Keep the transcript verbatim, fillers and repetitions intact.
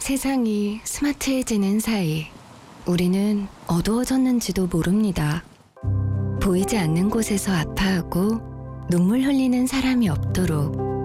세상이 스마트해지는 사이 우리는 어두워졌는지도 모릅니다. 보이지 않는 곳에서 아파하고 눈물 흘리는 사람이 없도록